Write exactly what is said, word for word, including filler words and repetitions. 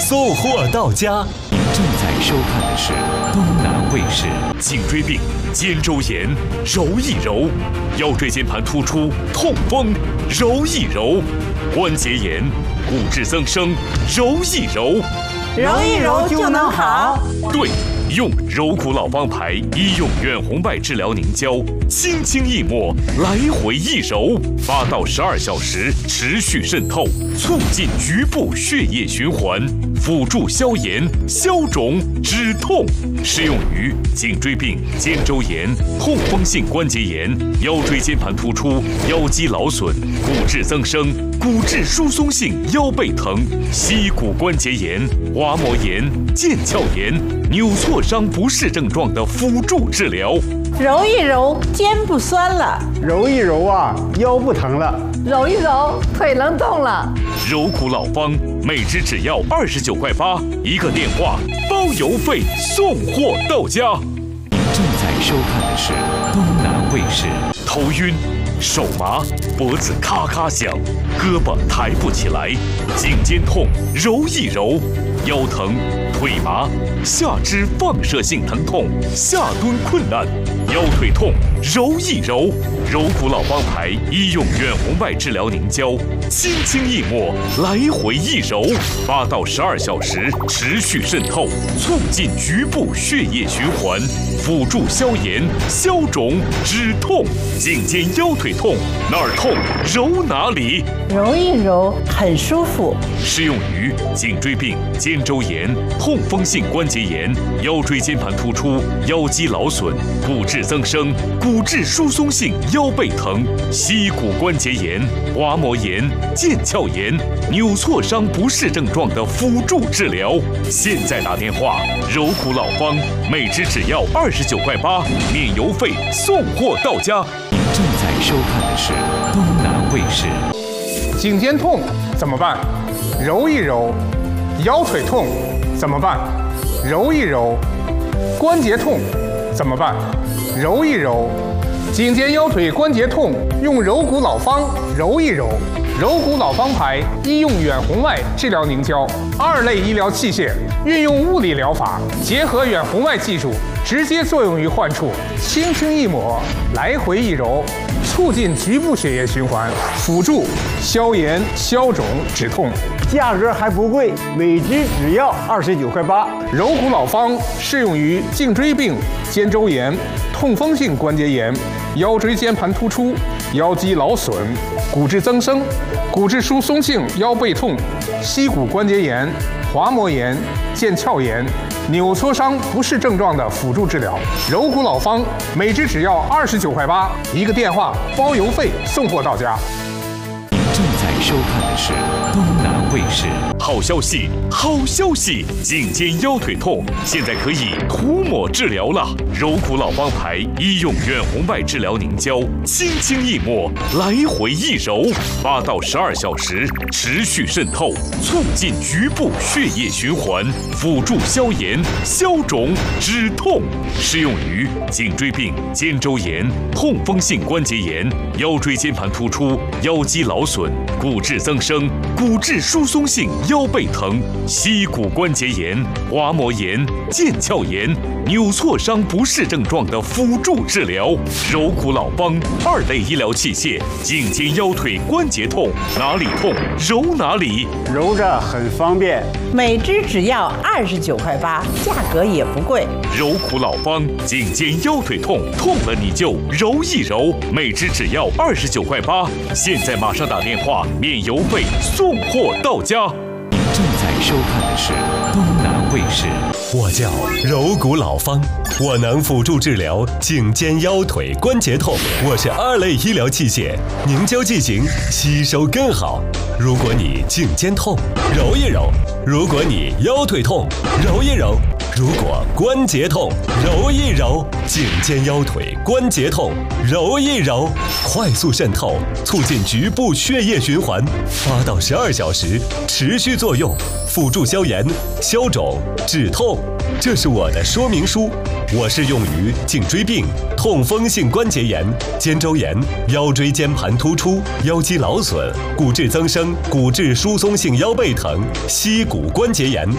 送货到家。 您正在收看的是东南卫视。 颈椎病、肩周炎，揉一揉；腰椎间盘突出、痛风，揉一揉；关节炎、骨质增生，揉一揉。 揉一揉就能好。 对，用柔骨老方牌医用远红外治疗凝胶，轻轻一抹，来回一揉，八到十二小时持续渗透，促进局部血液循环，辅助消炎、消肿、止痛。适用于颈椎病、肩周炎、痛风性关节炎、腰椎间盘突出、腰肌劳损、骨质增生、骨质疏松性腰背疼、膝骨关节炎、滑膜炎、腱鞘炎、扭挫伤不适症状的辅助治疗。 揉一揉，肩不酸了； 揉一揉啊，腰不疼了； 揉一揉，腿能动了。 柔骨老方，每支只要二十九块八，一个电话包邮费，送货到家。 您正在收看的是东南卫视。 头晕、手麻、脖子咔咔响，胳膊抬不起来，颈肩痛，揉一揉；腰疼、腿麻、下肢放射性疼痛，下蹲困难，腰腿痛，揉一揉。柔骨老方牌医用远红外治疗凝胶，轻轻一抹，来回一揉，八到十二小时持续渗透，促进局部血液循环，辅助消炎、消肿、止痛。颈肩腰腿痛，哪儿痛揉哪里， 揉一揉很舒服。 适用于颈椎病、肩周炎、痛风性关节炎、腰椎间盘突出、腰肌劳损、骨质增生、骨质疏松性腰背疼、膝骨关节炎、滑膜炎、腱鞘炎、扭挫伤不适症状的辅助治疗。现在打电话，柔骨老方，每支只要二十九块八，免邮费，送货到家。 您正在收看的是东南卫视。 颈肩痛怎么办？揉一揉。腰腿痛怎么办？揉一揉。关节痛怎么办？揉一揉。颈肩腰腿关节痛，用柔骨老方揉一揉。柔骨老方牌医用远红外治疗凝胶，二类医疗器械，运用物理疗法，结合远红外技术，直接作用于患处，轻轻一抹，来回一揉，促进局部血液循环，辅助消炎、消肿、止痛。 价格还不贵，每支只要二十九块八。 柔骨老方适用于颈椎病、肩周炎、痛风性关节炎、腰椎间盘突出、腰肌劳损、骨质增生、骨质疏松性腰背痛、膝骨关节炎、滑膜炎、腱鞘炎、扭挫伤不适症状的辅助治疗。柔骨老方每支只要二十九块八，一个电话包邮费，送货到家。 您正在收看的是东南卫视。 好消息，好消息！颈肩腰腿痛现在可以涂抹治疗了。柔骨老方牌医用远红外治疗凝胶，轻轻一抹，来回一揉，八到十二小时持续渗透，促进局部血液循环，辅助消炎、消肿、止痛。适用于颈椎病、肩周炎、痛风性关节炎、腰椎间盘突出、腰肌劳损、骨质增生、骨质疏松性腰背疼、膝骨关节炎、滑膜炎、腱鞘炎、扭挫伤不适症状的辅助治疗。柔骨老方，二类医疗器械，颈肩腰腿关节痛，哪里痛揉哪里， 揉着很方便。 每支只要二十九块八，价格也不贵。 柔骨老方，颈肩腰腿痛，痛了你就揉一揉，每支只要二十九块八。现在马上打电话，免邮费，送货到家。 您正在收看的是东南卫视。 我叫柔骨老方，我能辅助治疗颈肩腰腿关节痛。我是二类医疗器械，凝胶剂型吸收更好。如果你颈肩痛，揉一揉；如果你腰腿痛，揉一揉；如果关节痛，揉一揉。颈肩腰腿关节痛，揉一揉，快速渗透，促进局部血液循环，八到十二小时持续作用，辅助消炎、消肿、止痛。这是我的说明书。我是用于颈椎病、痛风性关节炎、肩周炎、腰椎间盘突出、腰肌劳损、骨质增生、骨质疏松性腰背疼、膝骨关节炎。